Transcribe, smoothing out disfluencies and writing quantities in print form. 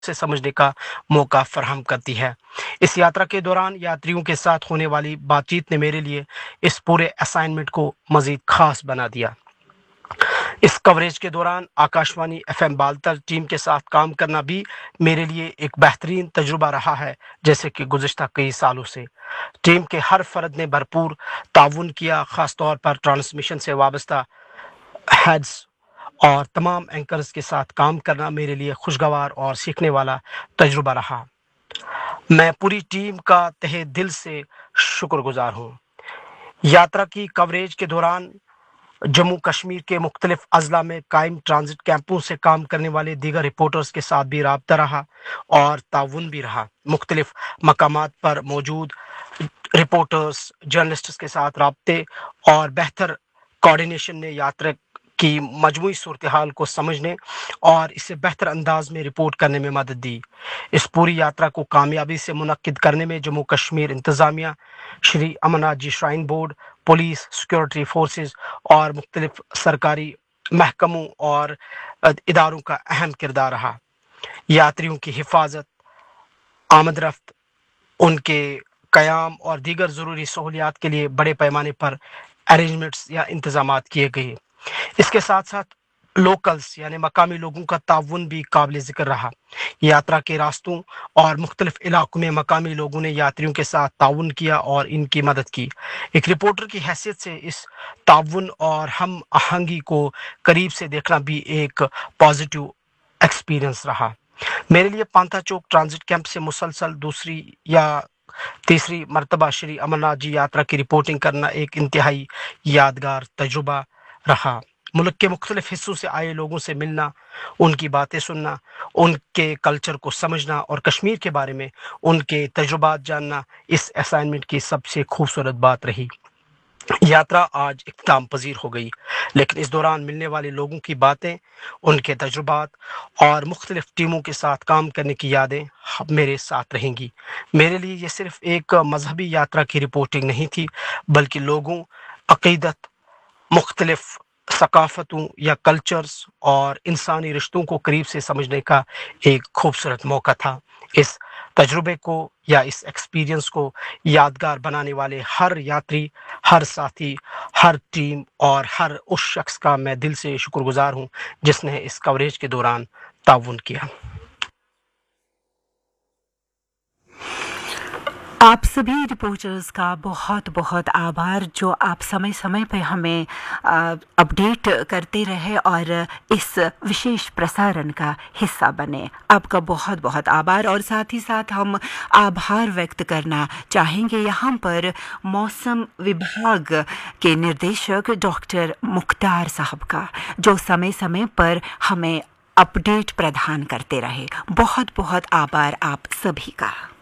से समझने का मौका फराहम करती है। इस यात्रा के दौरान यात्रियों के साथ होने वाली बातचीत ने मेरे लिए इस पूरे असाइनमेंट को मजीद खास बना दिया। इस कवरेज के दौरान आकाशवाणी एफएम बालतर टीम के साथ काम करना भी मेरे लिए एक बेहतरीन तजुर्बा रहा है। जैसे कि गुज़िश्ता कई सालों से टीम के हर फर्द ने भरपूर ताउन किया, ख़ास तौर पर ट्रांसमिशन से वाबस्ता हेड्स और तमाम एंकर्स के साथ काम करना मेरे लिए खुशगवार और सीखने वाला तजुर्बा रहा। मैं पूरी टीम का तहे दिल से शुक्रगुजार हूँ। यात्रा की कवरेज के दौरान जम्मू कश्मीर के मुख्तलिफ अजला में कायम ट्रांजिट कैंपों से काम करने वाले दीगर रिपोर्टर्स के साथ भी राब्ता रहा और ताउन भी रहा। मुख्तलिफ मकामात पर मौजूद रिपोर्टर्स, जर्नलिस्ट्स के साथ राब्ते और बेहतर कोऑर्डिनेशन ने यात्रा की मजमूई सूरत हाल को समझने और इसे बेहतर अंदाज में रिपोर्ट करने में मदद दी। इस पूरी यात्रा को कामयाबी से मुनक्किद करने में Jammu Kashmir इंतज़ामिया, Shri Amarnath ji shrine board, police, security forces और मुख्तलिफ सरकारी महकमों और इदारों का अहम किरदार रहा। यात्रियों की हिफाजत, आमद रफ्त, उनके क़याम और दीगर ज़रूरी सहूलियात के लिए बड़े पैमाने पर अरेंजमेंट्स या इंतज़ामात किए गए। इसके साथ साथ लोकल्स यानी मकामी लोगों का ताउन भी काबिल ज़िक्र रहा। यात्रा के रास्तों और मुख्तलिफ इलाकों में मकामी लोगों ने यात्रियों के साथ ताउन किया और इनकी मदद की। एक रिपोर्टर की हैसियत से इस ताउन और हम आहंगी को करीब से देखना भी एक पॉजिटिव एक्सपीरियंस रहा। मेरे लिए पांथा चौक ट्रांजिट कैंप से मुसलसल दूसरी या तीसरी मरतबा श्री अमरनाथ जी यात्रा की रिपोर्टिंग करना एक इंतहाई यादगार तजुर्बा रहा। मुल्क के मुख्तलिफ हिस्सों से आए लोगों से मिलना, उनकी बातें सुनना, उनके कल्चर को समझना और कश्मीर के बारे में उनके तजुर्बात जानना इस असाइनमेंट की सबसे खूबसूरत बात रही। यात्रा आज इख्तिताम पजीर हो गई, लेकिन इस दौरान मिलने वाले लोगों की बातें, उनके तजुर्बात और मुख्तलिफ टीमों के साथ काम करने की यादें मेरे साथ रहेंगी। मेरे लिए ये सिर्फ एक मजहबी यात्रा की रिपोर्टिंग नहीं थी, बल्कि लोगों, अकीदत, मुख्तलिफ सकाफतों या कल्चर्स और इंसानी रिश्तों को करीब से समझने का एक खूबसूरत मौका था। इस तजुर्बे को या इस एक्सपीरियंस को यादगार बनाने वाले हर यात्री, हर साथी, हर टीम और हर उस शख्स का मैं दिल से शुक्रगुजार हूँ जिसने इस कवरेज के दौरान ताउन किया। आप सभी रिपोर्टर्स का बहुत बहुत आभार जो आप समय समय पर हमें अपडेट करते रहे और इस विशेष प्रसारण का हिस्सा बने। आपका बहुत बहुत आभार। और साथ ही साथ हम आभार व्यक्त करना चाहेंगे यहाँ पर मौसम विभाग के निर्देशक डॉक्टर मुख्तार साहब का, जो समय समय पर हमें अपडेट प्रदान करते रहे। बहुत बहुत आभार आप सभी का।